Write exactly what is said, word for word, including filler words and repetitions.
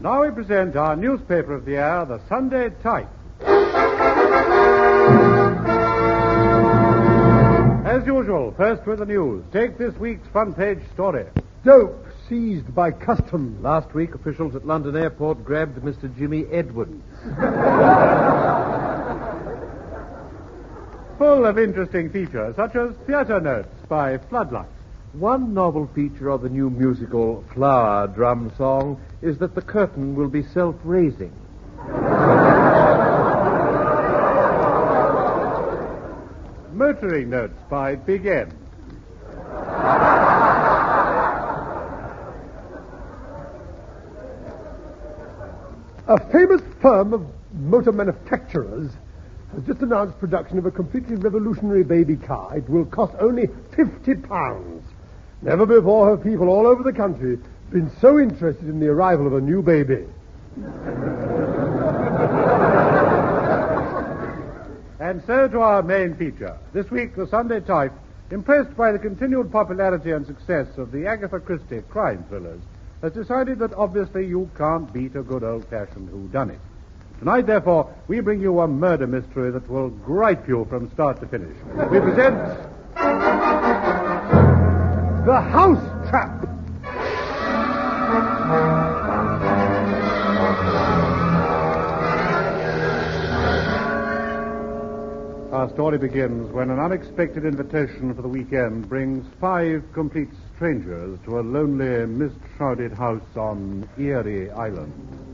Now we present our newspaper of the year, the Sunday Type. As usual, first with the news. Take this week's front page story. Dope seized by customs. Last week, officials at London Airport grabbed Mister Jimmy Edwards. Full of interesting features, such as theatre notes by Floodlight. One novel feature of the new musical Flower Drum Song is that the curtain will be self-raising. Motoring notes by Big N. A famous firm of motor manufacturers has just announced production of a completely revolutionary baby car. It will cost only fifty pounds. Never before have people all over the country been so interested in the arrival of a new baby. And so to our main feature. This week, the Sunday Type, impressed by the continued popularity and success of the Agatha Christie crime thrillers, has decided that obviously you can't beat a good old-fashioned whodunit. Tonight, therefore, we bring you a murder mystery that will gripe you from start to finish. We present... The House Trap. Our story begins when an unexpected invitation for the weekend brings five complete strangers to a lonely, mist-shrouded house on Erie Island.